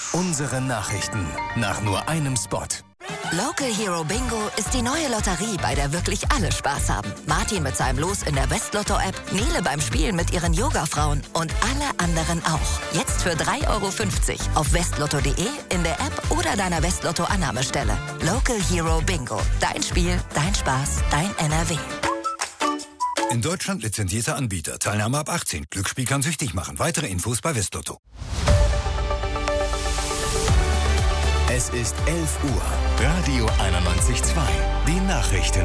Unsere Nachrichten nach nur einem Spot. Local Hero Bingo ist die neue Lotterie, bei der wirklich alle Spaß haben. Martin mit seinem Los in der Westlotto-App, Nele beim Spielen mit ihren Yoga-Frauen und alle anderen auch. Jetzt für 3,50 € auf westlotto.de, in der App oder deiner Westlotto-Annahmestelle. Local Hero Bingo. Dein Spiel, dein Spaß, dein NRW. In Deutschland lizenzierter Anbieter. Teilnahme ab 18. Glücksspiel kann süchtig machen. Weitere Infos bei Westlotto. Es ist 11 Uhr. Radio 91.2. Die Nachrichten.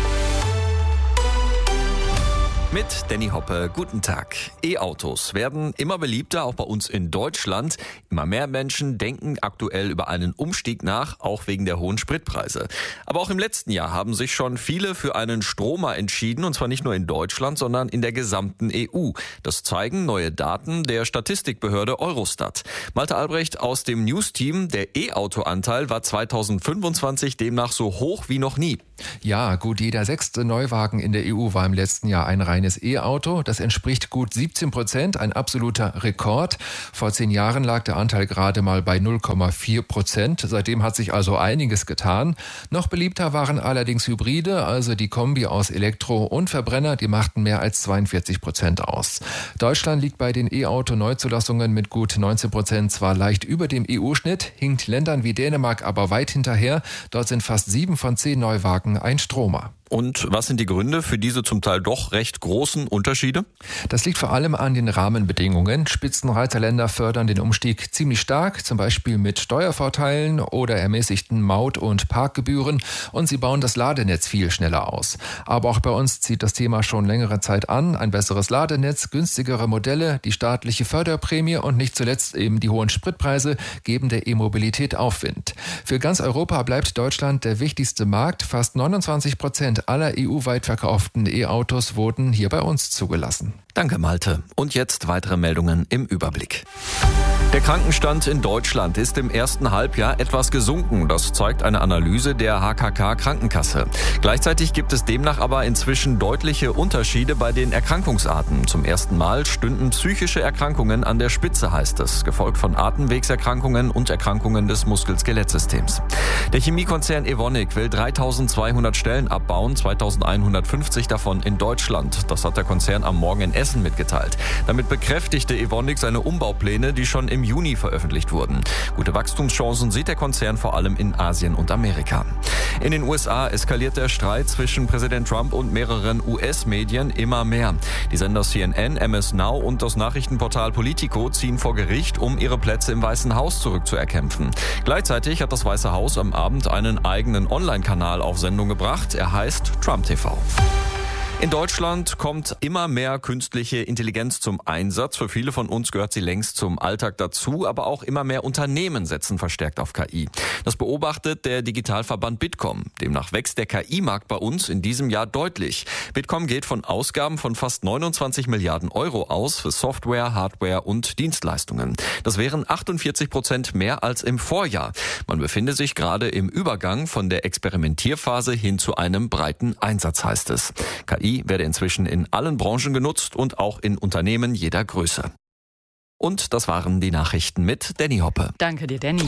Mit Danny Hoppe, guten Tag. E-Autos werden immer beliebter, auch bei uns in Deutschland. Immer mehr Menschen denken aktuell über einen Umstieg nach, auch wegen der hohen Spritpreise. Aber auch im letzten Jahr haben sich schon viele für einen Stromer entschieden, und zwar nicht nur in Deutschland, sondern in der gesamten EU. Das zeigen neue Daten der Statistikbehörde Eurostat. Malte Albrecht aus dem News-Team, der E-Auto-Anteil war 2025 demnach so hoch wie noch nie. Ja, gut jeder 6. Neuwagen in der EU war im letzten Jahr ein reines E-Auto. Das entspricht gut 17%, ein absoluter Rekord. Vor 10 Jahren lag der Anteil gerade mal bei 0,4%. Seitdem hat sich also einiges getan. Noch beliebter waren allerdings Hybride, also die Kombi aus Elektro und Verbrenner, die machten mehr als 42% aus. Deutschland liegt bei den E-Auto-Neuzulassungen mit gut 19% zwar leicht über dem EU-Schnitt, hinkt Ländern wie Dänemark aber weit hinterher. Dort sind fast 7 von 10 Neuwagen ein Stromer. Und was sind die Gründe für diese zum Teil doch recht großen Unterschiede? Das liegt vor allem an den Rahmenbedingungen. Spitzenreiterländer fördern den Umstieg ziemlich stark, zum Beispiel mit Steuervorteilen oder ermäßigten Maut- und Parkgebühren, und sie bauen das Ladenetz viel schneller aus. Aber auch bei uns zieht das Thema schon längere Zeit an. Ein besseres Ladenetz, günstigere Modelle, die staatliche Förderprämie und nicht zuletzt eben die hohen Spritpreise geben der E-Mobilität Aufwind. Für ganz Europa bleibt Deutschland der wichtigste Markt. Fast 29% aller EU-weit verkauften E-Autos wurden hier bei uns zugelassen. Danke, Malte. Und jetzt weitere Meldungen im Überblick. Der Krankenstand in Deutschland ist im ersten Halbjahr etwas gesunken. Das zeigt eine Analyse der HKK Krankenkasse. Gleichzeitig gibt es demnach aber inzwischen deutliche Unterschiede bei den Erkrankungsarten. Zum ersten Mal stünden psychische Erkrankungen an der Spitze, heißt es, gefolgt von Atemwegserkrankungen und Erkrankungen des Muskel-Skelettsystems. Der Chemiekonzern Evonik will 3.200 Stellen abbauen, 2.150 davon in Deutschland. Das hat der Konzern am Morgen in Essen mitgeteilt. Damit bekräftigte Evonik seine Umbaupläne, die schon im Juni veröffentlicht wurden. Gute Wachstumschancen sieht der Konzern vor allem in Asien und Amerika. In den USA eskaliert der Streit zwischen Präsident Trump und mehreren US-Medien immer mehr. Die Sender CNN, MS Now und das Nachrichtenportal Politico ziehen vor Gericht, um ihre Plätze im Weißen Haus zurückzuerkämpfen. Gleichzeitig hat das Weiße Haus am Abend einen eigenen Online-Kanal auf Sendung gebracht. Er heißt Trump TV. In Deutschland kommt immer mehr künstliche Intelligenz zum Einsatz. Für viele von uns gehört sie längst zum Alltag dazu, aber auch immer mehr Unternehmen setzen verstärkt auf KI. Das beobachtet der Digitalverband Bitkom. Demnach wächst der KI-Markt bei uns in diesem Jahr deutlich. Bitkom geht von Ausgaben von fast 29 Milliarden Euro aus für Software, Hardware und Dienstleistungen. Das wären 48% mehr als im Vorjahr. Man befinde sich gerade im Übergang von der Experimentierphase hin zu einem breiten Einsatz, heißt es. KI werde inzwischen in allen Branchen genutzt und auch in Unternehmen jeder Größe. Und das waren die Nachrichten mit Danny Hoppe. Danke dir, Danny.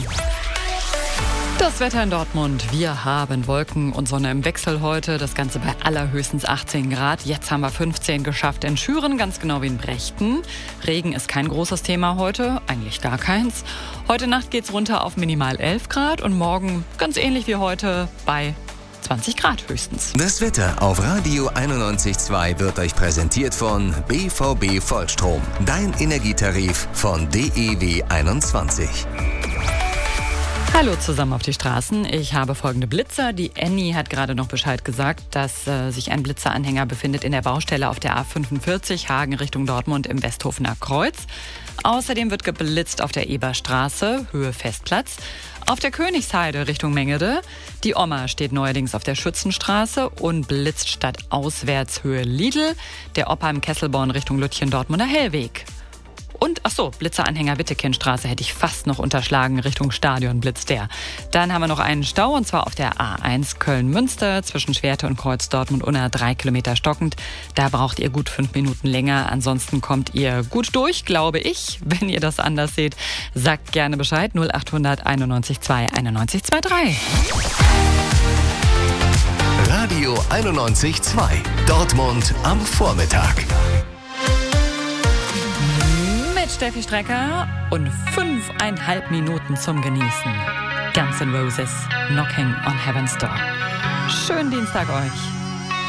Das Wetter in Dortmund. Wir haben Wolken und Sonne im Wechsel heute. Das Ganze bei allerhöchstens 18 Grad. Jetzt haben wir 15 geschafft in Schüren, ganz genau wie in Brechten. Regen ist kein großes Thema heute, eigentlich gar keins. Heute Nacht geht's runter auf minimal 11 Grad und morgen ganz ähnlich wie heute bei 20 Grad höchstens. Das Wetter auf Radio 91.2 wird euch präsentiert von BVB Vollstrom. Dein Energietarif von DEW 21. Hallo zusammen auf die Straßen. Ich habe folgende Blitzer. Die Annie hat gerade noch Bescheid gesagt, dass sich ein Blitzeranhänger befindet in der Baustelle auf der A45 Hagen Richtung Dortmund im Westhofener Kreuz. Außerdem wird geblitzt auf der Eberstraße, Höhe Festplatz. Auf der Königsheide Richtung Mengede. Die Oma steht neuerdings auf der Schützenstraße und blitzt stadtauswärts Höhe Lidl. Der Opa im Kesselborn Richtung Lütchen Dortmunder Hellweg. Und, Blitzeranhänger Wittekindstraße hätte ich fast noch unterschlagen, Richtung Stadion blitzt der. Dann haben wir noch einen Stau, und zwar auf der A1 Köln-Münster zwischen Schwerte und Kreuz Dortmund-Unna 3 Kilometer stockend. Da braucht ihr gut 5 Minuten länger. Ansonsten kommt ihr gut durch, glaube ich. Wenn ihr das anders seht, sagt gerne Bescheid. 0800 91 2 91 23. Radio 91.2. Dortmund am Vormittag. Mit Steffi Strecker und 5,5 Minuten zum Genießen. Guns N' Roses, Knocking on Heaven's Door. Schönen Dienstag euch.